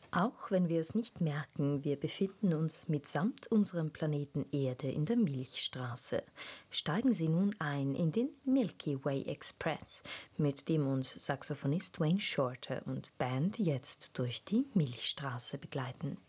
Auch wenn wir es nicht merken, wir befinden uns mitsamt unserem Planeten Erde in der Milchstraße. Steigen Sie nun ein in den Milky Way Express, mit dem uns Saxophonist Wayne Shorter und Band jetzt durch die Milchstraße begleiten.